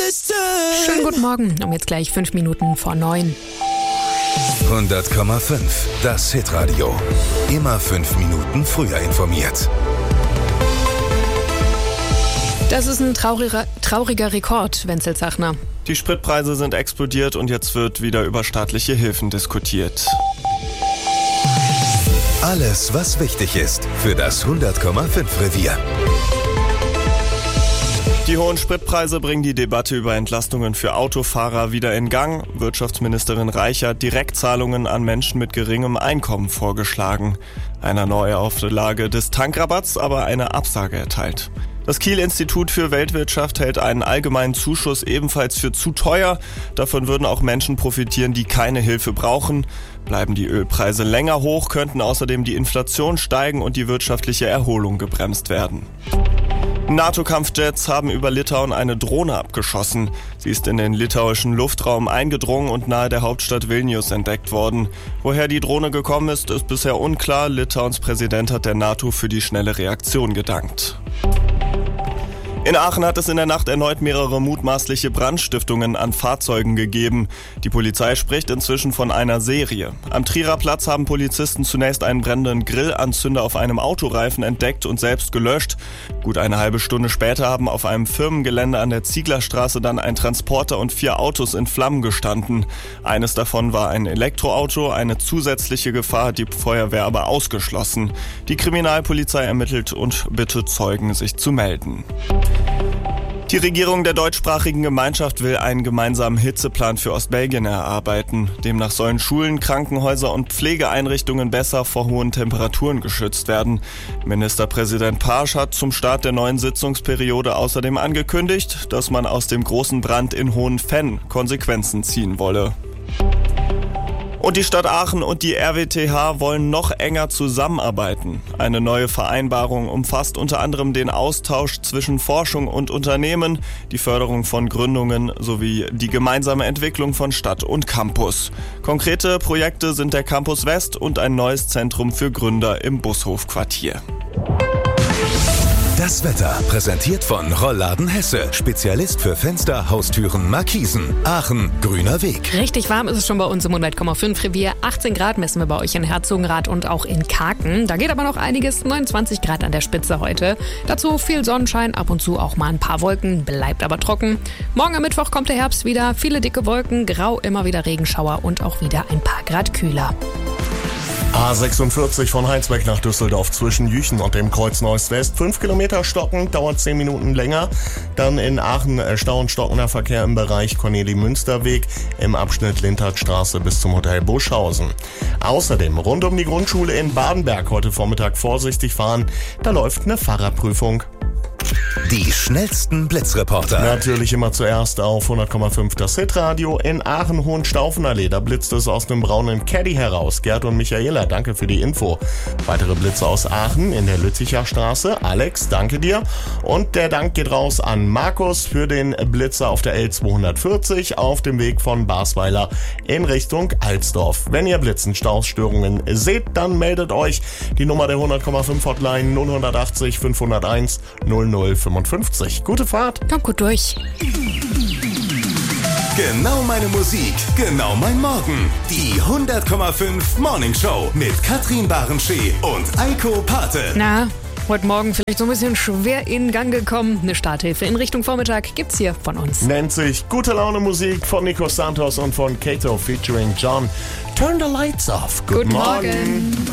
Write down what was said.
Schönen guten Morgen, um jetzt gleich 5 Minuten vor 9. 100,5, das Hitradio. Immer 5 Minuten früher informiert. Das ist ein trauriger Rekord, Wenzel Zachner. Die Spritpreise sind explodiert und jetzt wird wieder über staatliche Hilfen diskutiert. Alles, was wichtig ist für das 100,5 Revier. Die hohen Spritpreise bringen die Debatte über Entlastungen für Autofahrer wieder in Gang. Wirtschaftsministerin Reicher hat Direktzahlungen an Menschen mit geringem Einkommen vorgeschlagen. Einer Neuauflage des Tankrabatts aber eine Absage erteilt. Das Kiel-Institut für Weltwirtschaft hält einen allgemeinen Zuschuss ebenfalls für zu teuer. Davon würden auch Menschen profitieren, die keine Hilfe brauchen. Bleiben die Ölpreise länger hoch, könnten außerdem die Inflation steigen und die wirtschaftliche Erholung gebremst werden. NATO-Kampfjets haben über Litauen eine Drohne abgeschossen. Sie ist in den litauischen Luftraum eingedrungen und nahe der Hauptstadt Vilnius entdeckt worden. Woher die Drohne gekommen ist bisher unklar. Litauens Präsident hat der NATO für die schnelle Reaktion gedankt. In Aachen hat es in der Nacht erneut mehrere mutmaßliche Brandstiftungen an Fahrzeugen gegeben. Die Polizei spricht inzwischen von einer Serie. Am Trierer Platz haben Polizisten zunächst einen brennenden Grillanzünder auf einem Autoreifen entdeckt und selbst gelöscht. Gut eine halbe Stunde später haben auf einem Firmengelände an der Zieglerstraße dann ein Transporter und 4 Autos in Flammen gestanden. Eines davon war ein Elektroauto. Eine zusätzliche Gefahr hat die Feuerwehr aber ausgeschlossen. Die Kriminalpolizei ermittelt und bittet Zeugen, sich zu melden. Die Regierung der deutschsprachigen Gemeinschaft will einen gemeinsamen Hitzeplan für Ostbelgien erarbeiten. Demnach sollen Schulen, Krankenhäuser und Pflegeeinrichtungen besser vor hohen Temperaturen geschützt werden. Ministerpräsident Pasch hat zum Start der neuen Sitzungsperiode außerdem angekündigt, dass man aus dem großen Brand in Hohenfenn Konsequenzen ziehen wolle. Und die Stadt Aachen und die RWTH wollen noch enger zusammenarbeiten. Eine neue Vereinbarung umfasst unter anderem den Austausch zwischen Forschung und Unternehmen, die Förderung von Gründungen sowie die gemeinsame Entwicklung von Stadt und Campus. Konkrete Projekte sind der Campus West und ein neues Zentrum für Gründer im Bushofquartier. Das Wetter präsentiert von Rollladen Hesse. Spezialist für Fenster, Haustüren, Markisen. Aachen, grüner Weg. Richtig warm ist es schon bei uns im 100,5 Revier. 18 Grad messen wir bei euch in Herzogenrath und auch in Kaken. Da geht aber noch einiges. 29 Grad an der Spitze heute. Dazu viel Sonnenschein, ab und zu auch mal ein paar Wolken. Bleibt aber trocken. Morgen am Mittwoch kommt der Herbst wieder. Viele dicke Wolken, grau, immer wieder Regenschauer und auch wieder ein paar Grad kühler. A46 von Heinsberg nach Düsseldorf zwischen Jüchen und dem Kreuz Neuss-West. 5 Kilometer stocken, dauert 10 Minuten länger. Dann in Aachen Stau und stockender Verkehr im Bereich Corneli-Münster-Weg im Abschnitt Linthardstraße bis zum Hotel Buschhausen. Außerdem rund um die Grundschule in Badenberg heute Vormittag vorsichtig fahren. Da läuft eine Fahrerprüfung. Die schnellsten Blitzreporter. Natürlich immer zuerst auf 100,5 das Hitradio. In Aachen-Hohenstaufenallee, da blitzt es aus einem braunen Caddy heraus. Gerd und Michaela, danke für die Info. Weitere Blitze aus Aachen in der Lütticher Straße. Alex, danke dir. Und der Dank geht raus an Markus für den Blitzer auf der L240 auf dem Weg von Basweiler in Richtung Alsdorf. Wenn ihr Blitzenstörungen seht, dann meldet euch. Die Nummer der 100,5 Hotline 0180 501 0055. Gute Fahrt. Kommt gut durch. Genau meine Musik, genau mein Morgen. Die 100,5 Morning Show mit Katrin Barenschee und Eiko Pate. Na, heute Morgen vielleicht so ein bisschen schwer in Gang gekommen. Eine Starthilfe in Richtung Vormittag gibt's hier von uns. Nennt sich Gute Laune Musik von Nico Santos und von Kato featuring John. Turn the lights off. Guten Morgen.